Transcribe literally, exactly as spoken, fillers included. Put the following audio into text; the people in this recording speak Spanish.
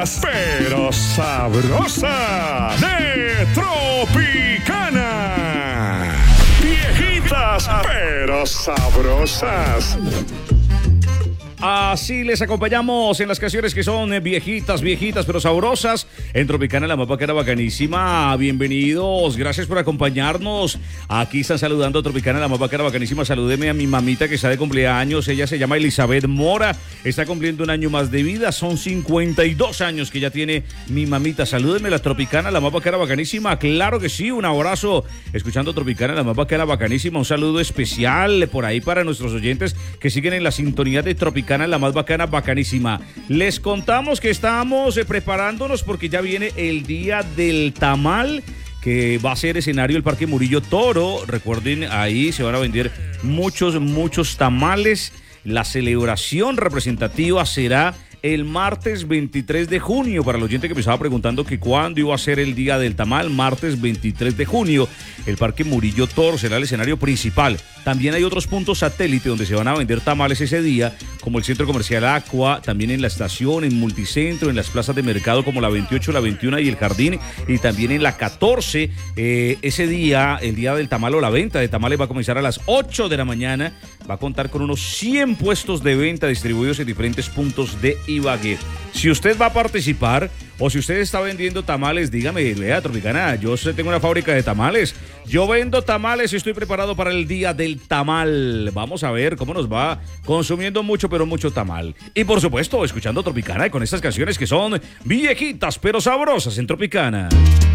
viejitas pero sabrosas de Tropicana. Viejitas pero sabrosas. Así les acompañamos en las canciones que son viejitas, viejitas, pero sabrosas. En Tropicana, la más bacana, bacanísima. Bienvenidos, gracias por acompañarnos. Aquí están saludando a Tropicana, la más bacana, bacanísima. Salúdeme a mi mamita que está de cumpleaños. Ella se llama Elizabeth Mora. Está cumpliendo un año más de vida. Son cincuenta y dos años que ya tiene mi mamita. Salúdenme la Tropicana, la más bacana, bacanísima. Claro que sí, un abrazo. Escuchando Tropicana, la más bacana, bacanísima. Un saludo especial por ahí para nuestros oyentes que siguen en la sintonía de Tropicana, la más bacana, bacanísima. Les contamos que estamos eh, preparándonos porque ya viene el día del tamal, que va a ser escenario el Parque Murillo Toro. Recuerden, ahí se van a vender muchos, muchos tamales. La celebración representativa será el martes veintitrés de junio. Para el oyente que me estaba preguntando que cuándo iba a ser el día del tamal, martes veintitrés de junio, el Parque Murillo Toro será el escenario principal. También hay otros puntos satélite donde se van a vender tamales ese día, como el Centro Comercial Aqua, también en la estación, en Multicentro, en las plazas de mercado como la veintiocho, la veintiuno y el Jardín, y también en la catorce. Eh, ese día, el día del tamal o la venta de tamales va a comenzar a las ocho de la mañana. Va a contar con unos cien puestos de venta distribuidos en diferentes puntos de Ibagué. Si usted va a participar o si usted está vendiendo tamales, dígame, vea, Tropicana, yo tengo una fábrica de tamales. Yo vendo tamales y estoy preparado para el día del tamal. Vamos a ver cómo nos va consumiendo mucho, pero mucho tamal. Y por supuesto, escuchando Tropicana y con estas canciones que son viejitas, pero sabrosas en Tropicana.